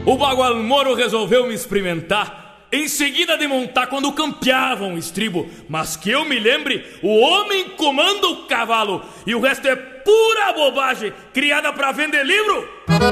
O Bagual Moro resolveu me experimentar, em seguida de montar quando campeavam o estribo. Mas que eu me lembre, o homem comanda o cavalo e o resto é pura bobagem criada pra vender livro.